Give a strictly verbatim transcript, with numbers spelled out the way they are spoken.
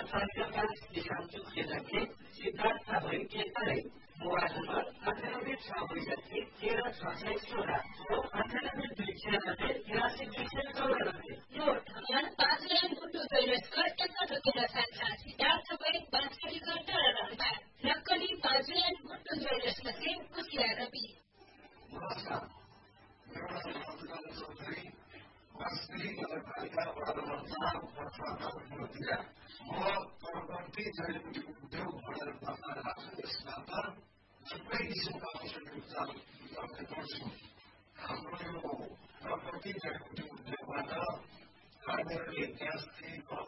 सैंतालीस दिशांशु खेलके सिद्धार्थ भैंके करे मोबाइल नंबर अंठानब्बे छह बैसठी तेरह छः सौ सोलह और अंठानब्बे दुई छियानब्बे तिरासी दुई सौ चौरानब्बे। नोट हमार पाँच लाइन गुड्डू जैलस कर टक्का टकेला संख्या सिद्धार्थ बैंक बांसुरी का डर रहता नक्कली पाँच लाइन गुड्डू जैलस से कुशिया रवि। नमस्कार, मेरा नाम अब्दुल चौधरी वास्तविक नगरपालिका वार्ड नम्बर चार पटना मोतिया म परवर्ती जडीबुटी उद्योग भनेर दर्ता राख्छु। यसबाट थुप्रै किसिमका औषधि उपचार गर्ने गर्छु। हाम्रो यो प्रवर्ती जडीबुटी उद्योगबाट हामीहरूले ग्यास्ट्रिक